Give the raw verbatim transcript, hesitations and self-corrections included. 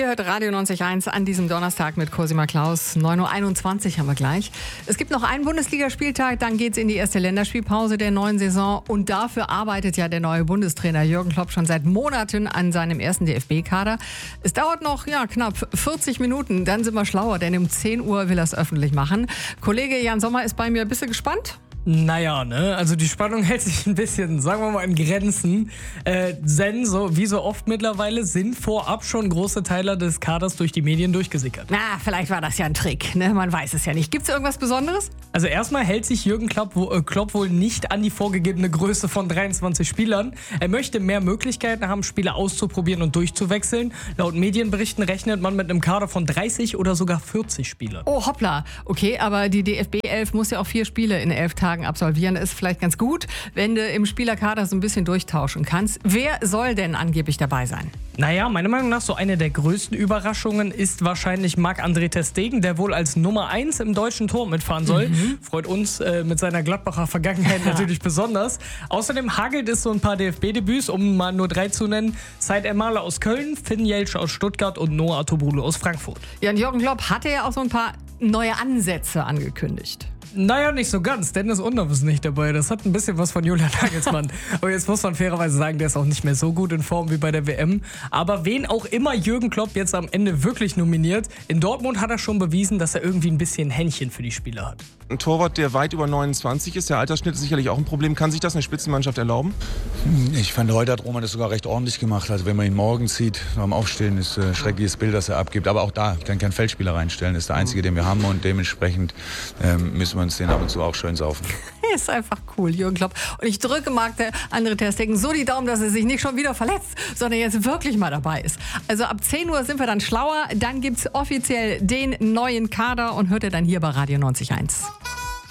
Ihr hört Radio neunzig Komma eins an diesem Donnerstag mit Cosima Klaus. neun Uhr einundzwanzig haben wir gleich. Es gibt noch einen Bundesligaspieltag, dann geht's in die erste Länderspielpause der neuen Saison. Und dafür arbeitet ja der neue Bundestrainer Jürgen Klopp schon seit Monaten an seinem ersten D F B-Kader. Es dauert noch ja, knapp vierzig Minuten, dann sind wir schlauer, denn um zehn Uhr will er es öffentlich machen. Kollege Jan Sommer ist bei mir. Bist du gespannt? Naja, ne, also die Spannung hält sich ein bisschen, sagen wir mal, in Grenzen. Äh, denn so, wie so oft mittlerweile sind vorab schon große Teile des Kaders durch die Medien durchgesickert. Na, vielleicht war das ja ein Trick, ne? Man weiß es ja nicht. Gibt's irgendwas Besonderes? Also erstmal hält sich Jürgen Klopp, äh, Klopp wohl nicht an die vorgegebene Größe von dreiundzwanzig Spielern. Er möchte mehr Möglichkeiten haben, Spieler auszuprobieren und durchzuwechseln. Laut Medienberichten rechnet man mit einem Kader von dreißig oder sogar vierzig Spielern. Oh, hoppla. Okay, aber die D F B elf muss ja auch vier Spiele in elf Tagen absolvieren. Ist vielleicht ganz gut, wenn du im Spielerkader so ein bisschen durchtauschen kannst. Wer soll denn angeblich dabei sein? Naja, meiner Meinung nach so eine der größten Überraschungen ist wahrscheinlich Marc-André ter Stegen, der wohl als Nummer eins im deutschen Tor mitfahren soll. Mhm. Freut uns äh, mit seiner Gladbacher Vergangenheit natürlich besonders. Außerdem hagelt es so ein paar D F B-Debüts, um mal nur drei zu nennen. Said Ermale aus Köln, Finn Jeltsch aus Stuttgart und Noah Atobulu aus Frankfurt. Ja, und Jürgen Klopp hatte ja auch so ein paar neue Ansätze angekündigt. Naja, nicht so ganz. Dennis Undaff ist nicht dabei. Das hat ein bisschen was von Julian Nagelsmann. Aber jetzt muss man fairerweise sagen, der ist auch nicht mehr so gut in Form wie bei der W M. Aber wen auch immer Jürgen Klopp jetzt am Ende wirklich nominiert, in Dortmund hat er schon bewiesen, dass er irgendwie ein bisschen Händchen für die Spieler hat. Ein Torwart, der weit über neunundzwanzig ist, der Altersschnitt ist sicherlich auch ein Problem. Kann sich das eine Spitzenmannschaft erlauben? Ich fand, heute hat Roman das sogar recht ordentlich gemacht. Also wenn man ihn morgens sieht, beim Aufstehen, ist ein schreckliches Bild, das er abgibt. Aber auch da, kann kein Feldspieler reinstellen. Das ist der einzige, den wir haben. Und dementsprechend ähm, müssen wir uns den ab und zu auch schön saufen. Ist einfach cool, Jürgen Klopp. Und ich drücke Marc-André ter Stegen so die Daumen, dass er sich nicht schon wieder verletzt, sondern jetzt wirklich mal dabei ist. Also ab zehn Uhr sind wir dann schlauer. Dann gibt's offiziell den neuen Kader und hört ihr dann hier bei Radio neunzig Komma eins.